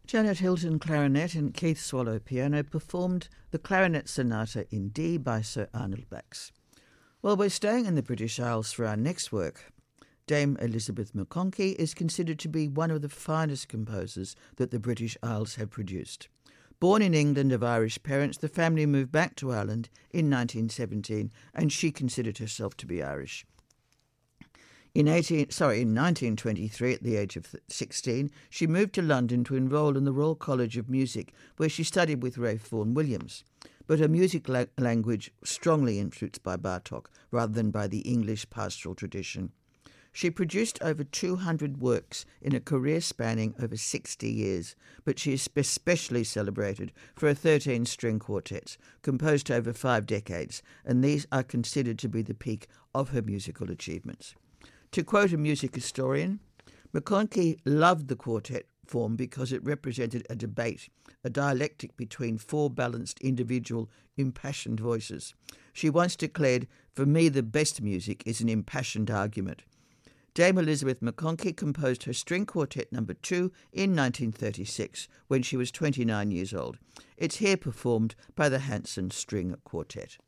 Janet Hilton clarinet and Keith Swallow piano performed the Clarinet Sonata in D by Sir Arnold Bax. Well, we're staying in the British Isles for our next work. Dame Elizabeth McConkie is considered to be one of the finest composers that the British Isles have produced. Born in England of Irish parents, the family moved back to Ireland in 1917, and she considered herself to be Irish. In 1923, at the age of 16, she moved to London to enrol in the Royal College of Music, where she studied with Ralph Vaughan Williams. But her music language was strongly influenced by Bartók, rather than by the English pastoral tradition. She produced over 200 works in a career spanning over 60 years, but she is especially celebrated for her 13-string quartets, composed over 5 decades, and these are considered to be the peak of her musical achievements. To quote a music historian, McConkie loved the quartet form because it represented a debate, a dialectic between 4 balanced individual, impassioned voices. She once declared, "For me, the best music is an impassioned argument." Dame Elizabeth McConkie composed her String Quartet No. 2 in 1936, when she was 29 years old. It's here performed by the Hanson String Quartet.